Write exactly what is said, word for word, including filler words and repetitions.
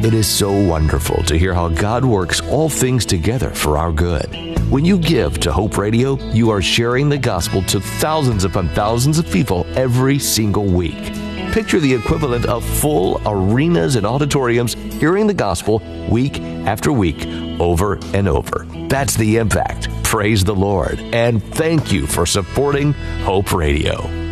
It is so wonderful to hear how God works all things together for our good. When you give to Hope Radio, you are sharing the gospel to thousands upon thousands of people every single week. Picture the equivalent of full arenas and auditoriums hearing the gospel week after week, over and over. That's the impact. Praise the Lord, and thank you for supporting Hope Radio.